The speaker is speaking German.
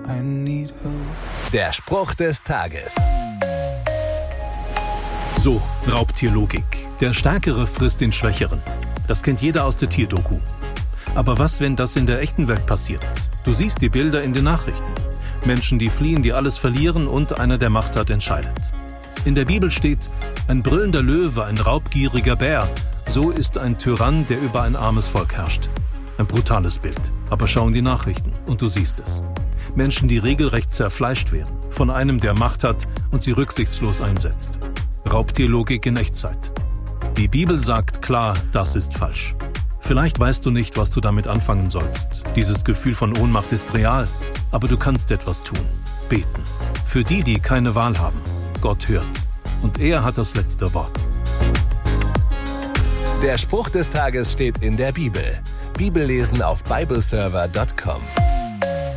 I need hope. Der Spruch des Tages. So, Raubtierlogik. Der Stärkere frisst den Schwächeren. Das kennt jeder aus der Tierdoku. Aber was, wenn das in der echten Welt passiert? Du siehst die Bilder in den Nachrichten. Menschen, die fliehen, die alles verlieren und einer, der Macht hat, entscheidet. In der Bibel steht, ein brüllender Löwe, ein raubgieriger Bär. So ist ein Tyrann, der über ein armes Volk herrscht. Ein brutales Bild. Aber schau in die Nachrichten und du siehst es. Menschen, die regelrecht zerfleischt werden. Von einem, der Macht hat und sie rücksichtslos einsetzt. Raubtierlogik in Echtzeit. Die Bibel sagt klar, das ist falsch. Vielleicht weißt du nicht, was du damit anfangen sollst. Dieses Gefühl von Ohnmacht ist real, aber du kannst etwas tun. Beten. Für die, die keine Wahl haben. Gott hört. Und er hat das letzte Wort. Der Spruch des Tages steht in der Bibel. Bibellesen auf bibleserver.com.